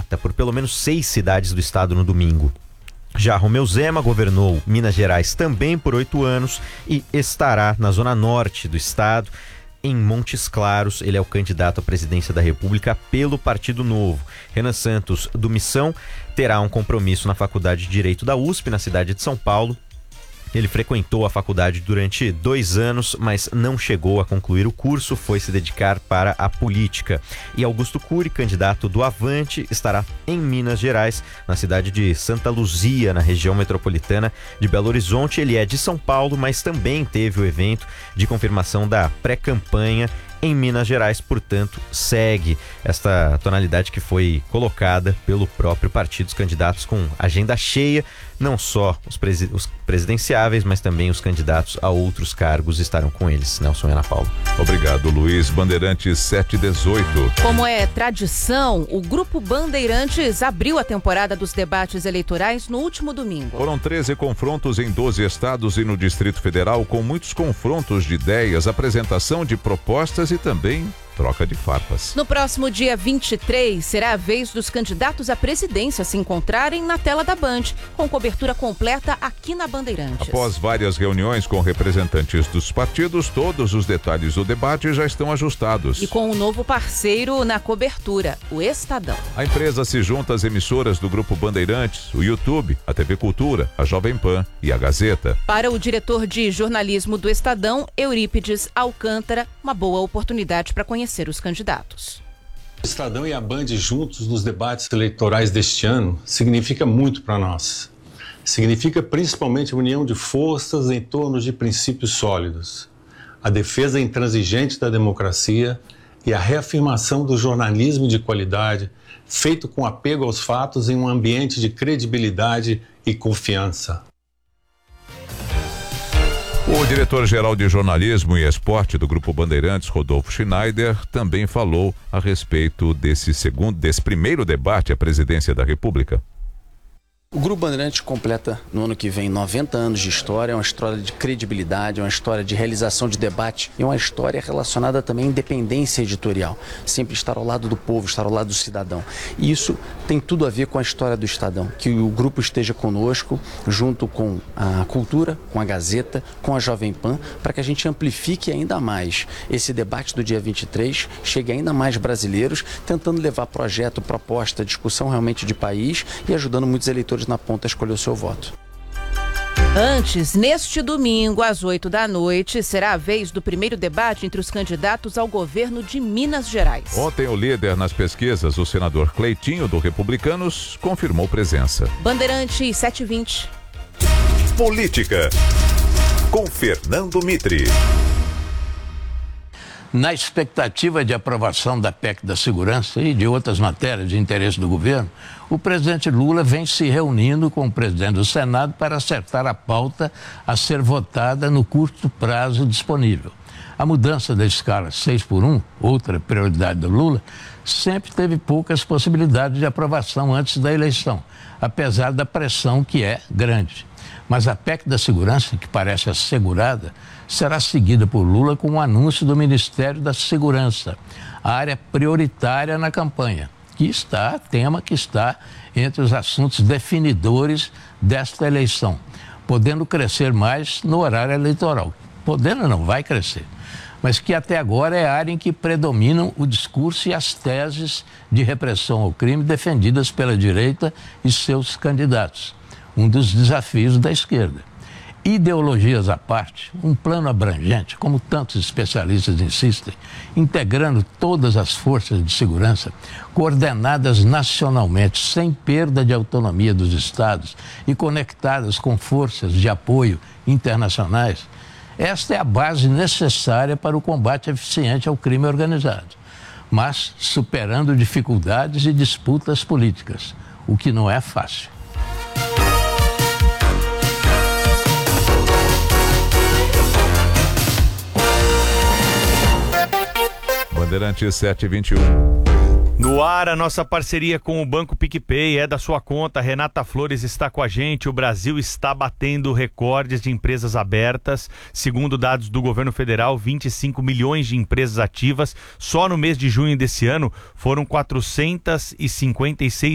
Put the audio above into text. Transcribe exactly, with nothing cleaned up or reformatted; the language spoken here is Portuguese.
aberta por pelo menos seis cidades do estado no domingo. Já Romeu Zema governou Minas Gerais também por oito anos e estará na zona norte do estado, em Montes Claros. Ele é o candidato à presidência da República pelo Partido Novo. Renan Santos, do Missão, terá um compromisso na Faculdade de Direito da U S P, na cidade de São Paulo. Ele frequentou a faculdade durante dois anos, mas não chegou a concluir o curso, foi se dedicar para a política. E Augusto Cury, candidato do Avante, estará em Minas Gerais, na cidade de Santa Luzia, na região metropolitana de Belo Horizonte. Ele é de São Paulo, mas também teve o evento de confirmação da pré-campanha em Minas Gerais, portanto, segue esta tonalidade que foi colocada pelo próprio partido. Os candidatos com agenda cheia, não só os, presi- os presidenciáveis, mas também os candidatos a outros cargos estarão com eles. Nelson e Ana Paula. Obrigado, Luiz. Bandeirantes sete e dezoito. Como é tradição, o Grupo Bandeirantes abriu a temporada dos debates eleitorais no último domingo. Foram treze confrontos em doze estados e no Distrito Federal, com muitos confrontos de ideias, apresentação de propostas e também troca de farpas. No próximo dia vinte e três, será a vez dos candidatos à presidência se encontrarem na tela da Band, com cobertura completa aqui na Bandeirantes. Após várias reuniões com representantes dos partidos, todos os detalhes do debate já estão ajustados. E com um novo parceiro na cobertura, o Estadão. A empresa se junta às emissoras do Grupo Bandeirantes, o YouTube, a T V Cultura, a Jovem Pan e a Gazeta. Para o diretor de jornalismo do Estadão, Eurípides Alcântara, uma boa oportunidade para conhecer ser os candidatos. O Estadão e a Band juntos nos debates eleitorais deste ano significa muito para nós. Significa principalmente a união de forças em torno de princípios sólidos, a defesa intransigente da democracia e a reafirmação do jornalismo de qualidade, feito com apego aos fatos em um ambiente de credibilidade e confiança. O diretor-geral de jornalismo e esporte do Grupo Bandeirantes, Rodolfo Schneider, também falou a respeito desse segundo, desse primeiro debate à presidência da República. O Grupo Bandeirantes completa no ano que vem noventa anos de história, é uma história de credibilidade, é uma história de realização de debate e uma história relacionada também à independência editorial. Sempre estar ao lado do povo, estar ao lado do cidadão. E isso tem tudo a ver com a história do Estadão, que o grupo esteja conosco, junto com a Cultura, com a Gazeta, com a Jovem Pan, para que a gente amplifique ainda mais esse debate do dia vinte e três, chegue ainda mais brasileiros, tentando levar projeto, proposta, discussão realmente de país e ajudando muitos eleitores na ponta a escolher o seu voto. Antes, neste domingo, às oito da noite, será a vez do primeiro debate entre os candidatos ao governo de Minas Gerais. Ontem, o líder nas pesquisas, o senador Cleitinho, do Republicanos, confirmou presença. Bandeirantes sete e vinte. Política, com Fernando Mitre. Na expectativa de aprovação da P E C da Segurança e de outras matérias de interesse do governo, o presidente Lula vem se reunindo com o presidente do Senado para acertar a pauta a ser votada no curto prazo disponível. A mudança da escala seis por um, outra prioridade do Lula, sempre teve poucas possibilidades de aprovação antes da eleição, apesar da pressão que é grande. Mas a P E C da Segurança, que parece assegurada, será seguida por Lula com o anúncio do Ministério da Segurança, a área prioritária na campanha, que está, tema que está entre os assuntos definidores desta eleição, podendo crescer mais no horário eleitoral. Podendo não, vai crescer. Mas que até agora é a área em que predominam o discurso e as teses de repressão ao crime defendidas pela direita e seus candidatos. Um dos desafios da esquerda. Ideologias à parte, um plano abrangente, como tantos especialistas insistem, integrando todas as forças de segurança, coordenadas nacionalmente, sem perda de autonomia dos estados e conectadas com forças de apoio internacionais, esta é a base necessária para o combate eficiente ao crime organizado, mas superando dificuldades e disputas políticas, o que não é fácil. Bandeirantes sete e vinte e um. No ar, a nossa parceria com o Banco PicPay é da sua conta. Renata Flores está com a gente. O Brasil está batendo recordes de empresas abertas. Segundo dados do governo federal, vinte e cinco milhões de empresas ativas. Só no mês de junho desse ano foram quatrocentas e cinquenta e seis